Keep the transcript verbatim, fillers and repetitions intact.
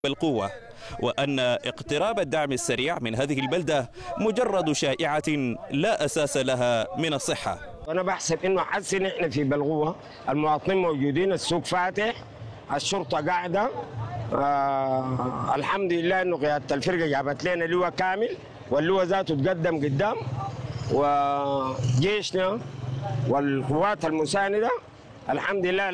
بالقوة، وأن اقتراب الدعم السريع من هذه البلدة مجرد شائعة لا أساس لها من الصحة. أنا بحسب إنه حسن إحنا في بلغوة المواطنين موجودين، السوق فاتح، الشرطة قاعدة، آه الحمد لله إنه قيادة الفرقة جابت لنا لواء كامل، واللواء ذاته تقدم قدام، وجيشنا والقوات المساندة الحمد لله.